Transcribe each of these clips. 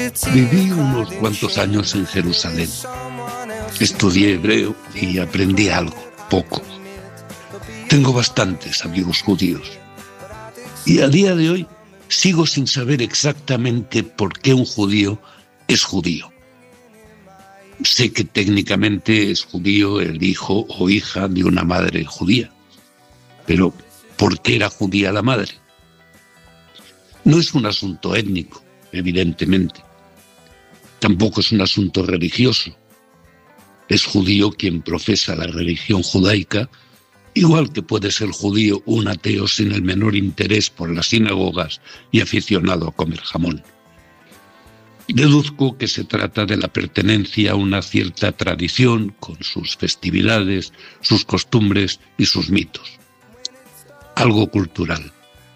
Viví unos cuantos años en Jerusalén. Estudié hebreo y aprendí algo, poco. Tengo bastantes amigos judíos. Y a día de hoy sigo sin saber exactamente por qué un judío es judío. Sé que técnicamente es judío el hijo o hija de una madre judía. Pero, ¿por qué era judía la madre? No es un asunto étnico, evidentemente. Tampoco es un asunto religioso. Es judío quien profesa la religión judaica, igual que puede ser judío un ateo sin el menor interés por las sinagogas y aficionado a comer jamón. Deduzco que se trata de la pertenencia a una cierta tradición con sus festividades, sus costumbres y sus mitos. Algo cultural.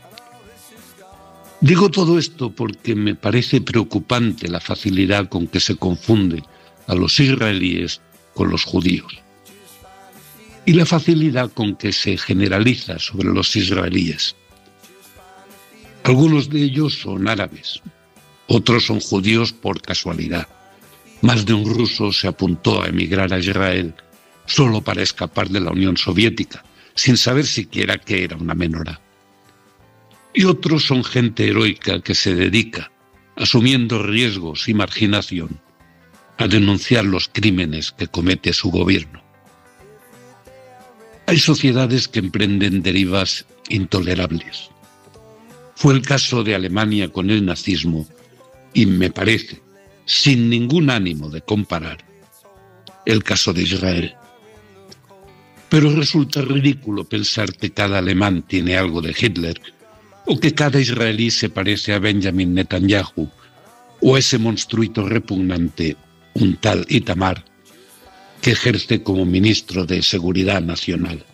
Digo todo esto porque me parece preocupante la facilidad con que se confunde a los israelíes con los judíos y la facilidad con que se generaliza sobre los israelíes. Algunos de ellos son árabes, otros son judíos por casualidad. Más de un ruso se apuntó a emigrar a Israel solo para escapar de la Unión Soviética, sin saber siquiera que era una menorá. Y otros son gente heroica que se dedica, asumiendo riesgos y marginación, a denunciar los crímenes que comete su gobierno. Hay sociedades que emprenden derivas intolerables. Fue el caso de Alemania con el nazismo y me parece, sin ningún ánimo de comparar, el caso de Israel. Pero resulta ridículo pensar que cada alemán tiene algo de Hitler o que cada israelí se parece a Benjamin Netanyahu o a ese monstruito repugnante, un tal Itamar, que ejerce como ministro de Seguridad Nacional.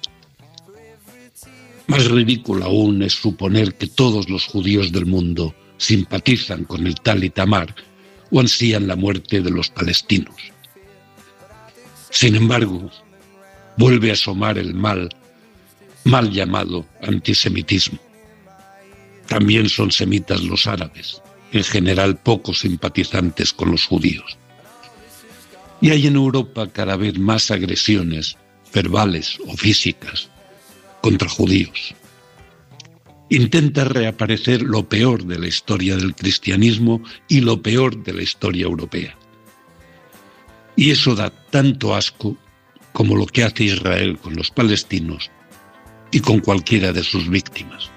Más ridículo aún es suponer que todos los judíos del mundo simpatizan con el tal Itamar o ansían la muerte de los palestinos. Sin embargo, vuelve a asomar el mal llamado antisemitismo. También son semitas los árabes, en general poco simpatizantes con los judíos. Y hay en Europa cada vez más agresiones, verbales o físicas, contra judíos. Intenta reaparecer lo peor de la historia del cristianismo y lo peor de la historia europea. Y eso da tanto asco como lo que hace Israel con los palestinos y con cualquiera de sus víctimas.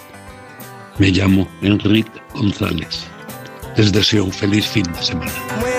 Me llamo Enrique González. Les deseo un feliz fin de semana.